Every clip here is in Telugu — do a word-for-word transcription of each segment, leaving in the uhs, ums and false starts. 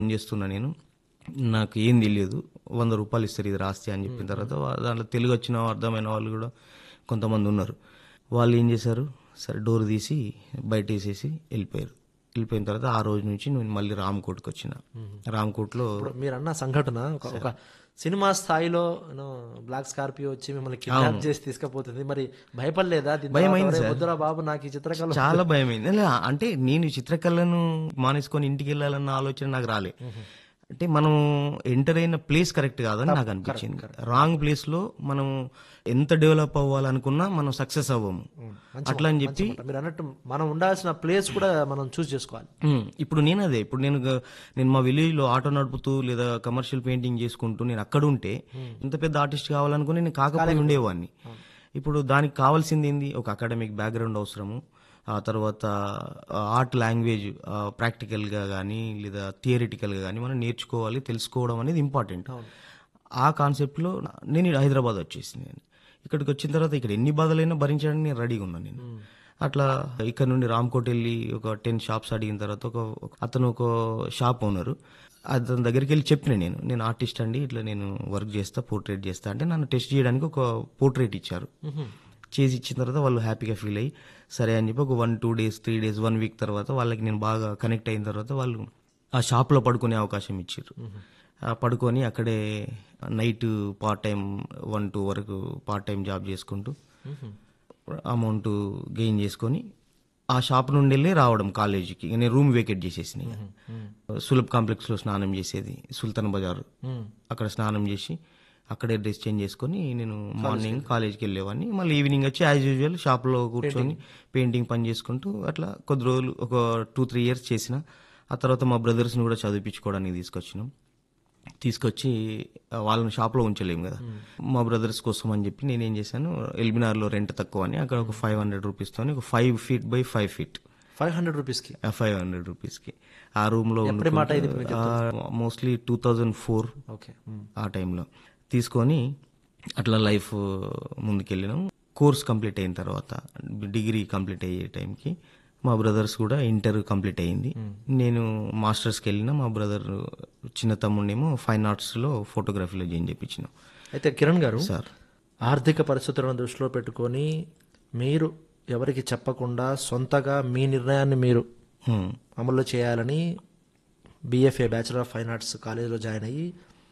చేస్తున్నా నేను, నాకు ఏం తెలియదు, వంద రూపాయలు ఇస్తారు ఇది రాస్తే అని చెప్పిన తర్వాత దాంట్లో తెలుగు వచ్చిన అర్థమైన వాళ్ళు కూడా కొంతమంది ఉన్నారు. వాళ్ళు ఏం చేశారు, సరే డోర్ తీసి బయట వేసేసి వెళ్ళిపోయారు. వెళ్ళిపోయిన తర్వాత ఆ రోజు నుంచి నేను మళ్ళీ రామ్కోట్కి వచ్చిన. రామ్కోట్లో మీరు అన్న సంఘటన ఒక ఒక సినిమా స్థాయిలో బ్లాక్ స్కార్పియో వచ్చి మిమ్మల్ని కిడ్నాప్ చేసి తీసుకుపోతుంది, మరి భయపడలేదా? భయమైంది సార్, వద్దురా బాబు నాకు ఈ చిత్రకళ చాలా భయమైంది. అంటే నేను చిత్రకళను మానేసుకొని ఇంటికి వెళ్ళాలన్న ఆలోచన నాకు రాలే. అంటే మనం ఎంటర్ అయిన ప్లేస్ కరెక్ట్ కాదని నాకు అనిపించింది. రాంగ్ ప్లేస్ లో మనం ఎంత డెవలప్ అవ్వాలనుకున్నా మనం సక్సెస్ అవ్వము. అట్లా అని చెప్పి మీరు అన్నట్టు మనం ఉండాల్సిన ప్లేస్ కూడా మనం చూస్ చేసుకోవాలి. ఇప్పుడు నేను అదే ఇప్పుడు నేను నేను మా విలేజ్ లో ఆటో నడుపుతూ లేదా కమర్షియల్ పెయింటింగ్ చేసుకుంటూ నేను అక్కడ ఉంటే ఇంత పెద్ద ఆర్టిస్ట్ కావాలనుకుని నేను కాకపోయి ఉండేవాడిని. ఇప్పుడు దానికి కావాల్సింది ఏంది, ఒక అకాడమిక్ బ్యాక్గ్రౌండ్ అవసరము, ఆ తర్వాత ఆర్ట్ లాంగ్వేజ్ ప్రాక్టికల్గా కానీ లేదా థియరిటికల్గా కానీ మనం నేర్చుకోవాలి, తెలుసుకోవడం అనేది ఇంపార్టెంట్. ఆ కాన్సెప్ట్లో నేను హైదరాబాద్ వచ్చేసింది. నేను ఇక్కడికి వచ్చిన తర్వాత ఇక్కడ ఎన్ని బాధలైనా భరించడానికి నేను రెడీగా ఉన్నాను. నేను అట్లా ఇక్కడ నుండి రామ్కోట్ వెళ్ళి ఒక టెన్ షాప్స్ అడిగిన తర్వాత ఒక అతను ఒక షాప్ ఓనరు, అతని దగ్గరికి వెళ్ళి చెప్పిన నేను నేను ఆర్టిస్ట్ అండి, ఇట్లా నేను వర్క్ చేస్తా, పోర్ట్రేట్ చేస్తా అంటే నన్ను టెస్ట్ చేయడానికి ఒక పోర్ట్రేట్ ఇచ్చారు. చేసి ఇచ్చిన తర్వాత వాళ్ళు హ్యాపీగా ఫీల్ అయ్యి సరే అని చెప్పి ఒక one two days three days one week తర్వాత వాళ్ళకి నేను బాగా కనెక్ట్ అయిన తర్వాత వాళ్ళు ఆ షాప్లో పడుకునే అవకాశం ఇచ్చారు. పడుకొని అక్కడే night part time one two వరకు పార్ట్ టైం జాబ్ చేసుకుంటూ అమౌంట్ గెయిన్ చేసుకొని ఆ షాప్ నుండి వెళ్ళి రావడం కాలేజీకి. నేను రూమ్ వేకేట్ చేసేసిన. సులభ్ కాంప్లెక్స్లో స్నానం చేసేది, సుల్తాన్ బజార్, అక్కడ స్నానం చేసి అక్కడే డ్రెస్ చేంజ్ చేసుకొని నేను మార్నింగ్ కాలేజ్కి వెళ్ళేవాడిని. మళ్ళీ ఈవినింగ్ వచ్చి యాజ్ యూజువల్ షాప్లో కూర్చొని పెయింటింగ్ పని చేసుకుంటూ అట్లా కొద్ది రోజులు ఒక టూ త్రీ ఇయర్స్ చేసిన. ఆ తర్వాత మా బ్రదర్స్ని కూడా చదివించుకోవడానికి తీసుకొచ్చినాం. తీసుకొచ్చి వాళ్ళని షాప్లో ఉంచలేము కదా, మా బ్రదర్స్ కోసం అని చెప్పి నేనేం చేశాను, ఎల్బినార్లో రెంట్ తక్కువ అని అక్కడ ఒక ఫైవ్ హండ్రెడ్ రూపీస్తో ఒక five feet by five feet five hundred రూపీస్కి ఫైవ్ హండ్రెడ్ రూపీస్కి ఆ రూమ్లో మోస్ట్లీ టూ థౌజండ్ ఫోర్ ఆ టైంలో తీసుకొని అట్లా లైఫ్ ముందుకెళ్ళినాం. కోర్స్ కంప్లీట్ అయిన తర్వాత డిగ్రీ కంప్లీట్ అయ్యే టైంకి మా బ్రదర్స్ కూడా ఇంటర్ కంప్లీట్ అయ్యింది. నేను మాస్టర్స్కి వెళ్ళిన, మా బ్రదర్ చిన్న తమ్ముడేమో ఫైన్ ఆర్ట్స్లో ఫోటోగ్రఫీలో జాయిన్ చేయించిన. అయితే కిరణ్ గారు సార్, ఆర్థిక పరిస్థితులను దృష్టిలో పెట్టుకొని మీరు ఎవరికి చెప్పకుండా సొంతగా మీ నిర్ణయాన్ని మీరు అమలు చేయాలని BFA bachelor of fine arts కాలేజీలో జాయిన్ అయ్యి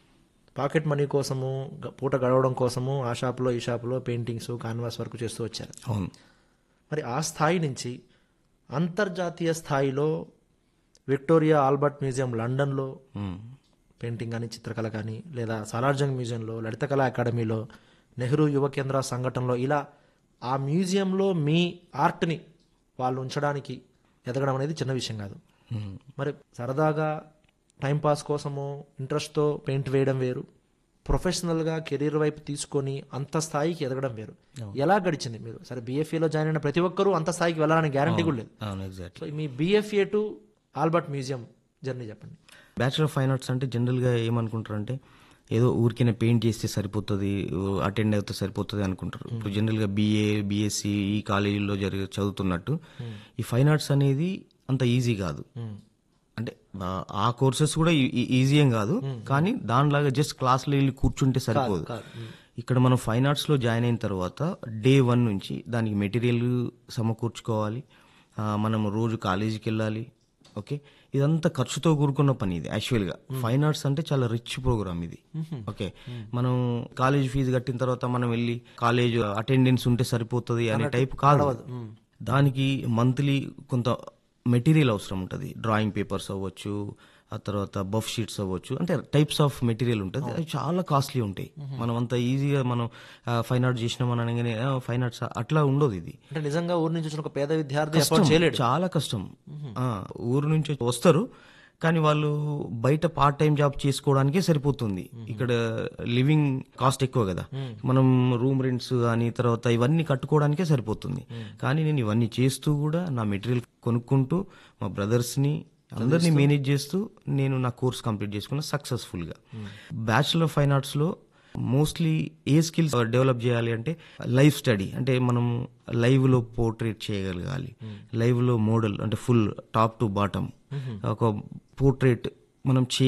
పాకెట్ మనీ కోసము, పూట గడవడం కోసము ఆ షాప్లో ఈ షాప్లో పెయింటింగ్స్ కాన్వాస్ వర్క్ చేస్తూ వచ్చారు. అవును. మరి ఆ స్థాయి నుంచి అంతర్జాతీయ స్థాయిలో విక్టోరియా ఆల్బర్ట్ మ్యూజియం లండన్లో పెయింటింగ్ కానీ చిత్రకళ కానీ, లేదా సాలార్జంగ్ మ్యూజియంలో, లలిత కళా అకాడమీలో, నెహ్రూ యువ కేంద్ర సంఘటనలో, ఇలా ఆ మ్యూజియంలో మీ ఆర్ట్ని వాళ్ళు ఉంచడానికి ఎదగడం అనేది చిన్న విషయం కాదు. మరి సరదాగా టైంపాస్ కోసము ఇంట్రెస్ట్తో పెయింట్ వేయడం వేరు, ప్రొఫెషనల్గా కెరీర్ వైపు తీసుకొని అంత స్థాయికి ఎదగడం వేరు. ఎలా గడిచింది మీరు? సరే, బీఎఫ్ఏలో జాయిన్ అయిన ప్రతి ఒక్కరూ అంత స్థాయికి వెళ్ళాలని గ్యారంటీ కూడా లేదు. So me BFA to Albert museum journey చెప్పండి. బ్యాచిలర్ ఆఫ్ ఫైన్ ఆర్ట్స్ అంటే జనరల్గా ఏమనుకుంటారంటే ఏదో ఊరికైనా పెయింట్ చేస్తే సరిపోతుంది, అటెండ్ అవుతే సరిపోతుంది అనుకుంటారు. ఇప్పుడు జనరల్గా బీఏ బీఎస్సీ ఈ కాలేజీల్లో జరిగే చదువుతున్నట్టు ఈ ఫైన్ ఆర్ట్స్ అనేది అంత ఈజీ కాదు. అంటే ఆ కోర్సెస్ కూడా ఈజీ ఏం కాదు, కానీ దానిలాగా జస్ట్ క్లాస్లో వెళ్ళి కూర్చుంటే సరిపోదు. ఇక్కడ మనం ఫైన్ ఆర్ట్స్లో జాయిన్ అయిన తర్వాత డే వన్ నుంచి దానికి మెటీరియల్ సమకూర్చుకోవాలి, మనం రోజు కాలేజీకి వెళ్ళాలి. ఓకే, ఇదంతా ఖర్చుతో కూడుకున్న పని. ఇది యాక్చువల్గా ఫైన్ ఆర్ట్స్ అంటే చాలా రిచ్ ప్రోగ్రామ్ ఇది. ఓకే, మనం కాలేజ్ ఫీజు కట్టిన తర్వాత మనం వెళ్ళి కాలేజ్ అటెండెన్స్ ఉంటే సరిపోతుంది అనే టైప్ కాదు. దానికి మంత్లీ కొంత మెటీరియల్ అవసరం ఉంటుంది. డ్రాయింగ్ పేపర్స్ అవ్వచ్చు, ఆ తర్వాత బఫ్ షీట్స్ అవ్వచ్చు, అంటే టైప్స్ ఆఫ్ మెటీరియల్ ఉంటుంది. అవి చాలా కాస్ట్లీ ఉంటాయి. మనం అంత ఈజీగా మనం ఫైన్ ఆర్ట్స్ చేసినామని అనగానే ఫైన్ ఆర్ట్స్ అట్లా ఉండదు. ఇది అంటే నిజంగా ఊరు నుంచి వచ్చిన ఒక పేద విద్యార్థి చాలా కష్టం. ఊరు నుంచి వస్తారు, కానీ వాళ్ళు బయట పార్ట్ టైం జాబ్ చేసుకోవడానికే సరిపోతుంది. ఇక్కడ లివింగ్ కాస్ట్ ఎక్కువ కదా, మనం రూమ్ రెంట్స్ కానీ తర్వాత ఇవన్నీ కట్టుకోవడానికే సరిపోతుంది. కానీ నేను ఇవన్నీ చేస్తూ కూడా నా మెటీరియల్ కొనుక్కుంటూ మా బ్రదర్స్ని అందరినీ మేనేజ్ చేస్తూ నేను నా కోర్స్ కంప్లీట్ చేసుకున్నా సక్సెస్ఫుల్గా. Bachelor of fine ఆర్ట్స్లో mostly A skills develop చేయాలి అంటే లైవ్ స్టడీ, అంటే మనం లైవ్లో పోర్ట్రేట్ చేయగలగాలి, లైవ్లో మోడల్ అంటే ఫుల్ టాప్ టు బాటమ్ ఒక పోర్ట్రేట్ మనం చే